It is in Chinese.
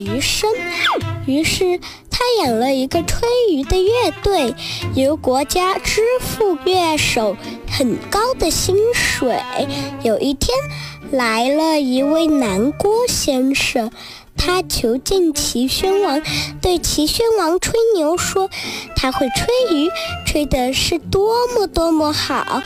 鱼生，于是他养了一个吹鱼的乐队，由国家支付乐手很高的薪水。有一天来了一位南郭先生，他求见齐宣王，对齐宣王吹牛说他会吹鱼，吹的是多么多么好。